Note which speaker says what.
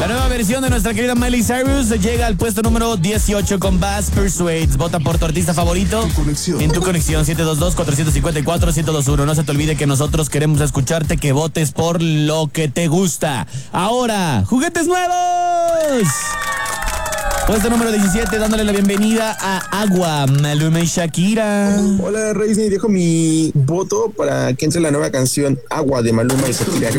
Speaker 1: La nueva versión de nuestra querida Miley Cyrus llega al puesto número 18 con Bass Persuades. Vota por tu artista favorito en tu conexión 722-454-1021. No se te olvide que nosotros queremos escucharte, que votes por lo que te gusta. Ahora, juguetes nuevos. Puesto número 17, dándole la bienvenida a Agua, Maluma y Shakira.
Speaker 2: Hola, Reisney, dejo mi voto para que entre la nueva canción Agua de Maluma y Shakira.